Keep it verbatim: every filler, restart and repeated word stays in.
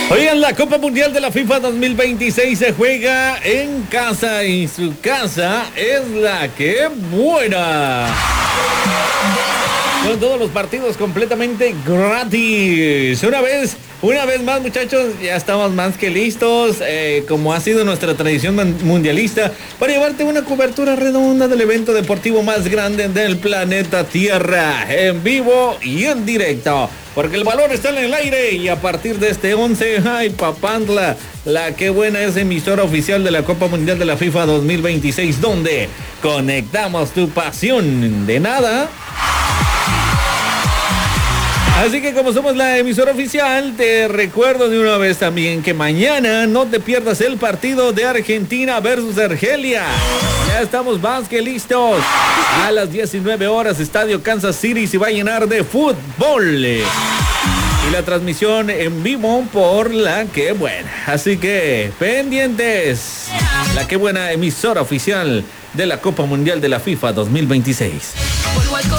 Oigan, la Copa Mundial de la FIFA dos mil veintiséis se juega en casa y su casa es la que buena. Con todos los partidos completamente gratis. Una vez, una vez más, muchachos, ya estamos más que listos, eh, como ha sido nuestra tradición mundialista, para llevarte una cobertura redonda del evento deportivo más grande del planeta Tierra, en vivo y en directo. Porque el balón está en el aire y a partir de este once, ay, papantla, la que buena es emisora oficial de la Copa Mundial de la FIFA dos mil veintiséis, donde conectamos tu pasión de nada. Así que como somos la emisora oficial, te recuerdo de una vez también que mañana no te pierdas el partido de Argentina versus Argelia. Ya estamos más que listos. A las diecinueve horas, Estadio Kansas City se va a llenar de fútbol. Y la transmisión en vivo por La Que Buena. Así que pendientes. La Que Buena, emisora oficial de la Copa Mundial de la FIFA dos mil veintiséis.